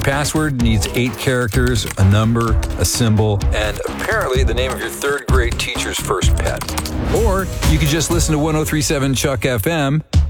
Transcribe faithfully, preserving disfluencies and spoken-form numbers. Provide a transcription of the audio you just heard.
password needs eight characters, a number, a symbol, and apparently the name of your third grade teacher's first pet. Or you could just listen to one oh three point seven Chuck F M